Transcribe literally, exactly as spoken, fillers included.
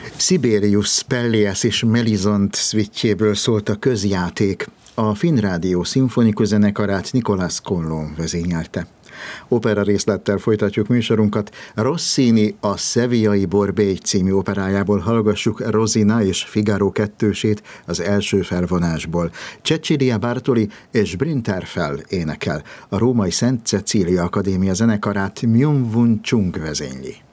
Sibelius, Pelléas és Melisande szvittjéből szólt a közjáték. A Finn Rádió szimfonikus zenekarát Nicolas Conlon vezényelte. Opera részlettel folytatjuk műsorunkat. Rossini a Sevillai Borbély című operájából hallgassuk Rosina és Figaro kettősét az első felvonásból. Cecilia Bartoli és Brinterfell énekel. A római Szent Cecília Akadémia zenekarát Myung Whun Chung vezényli.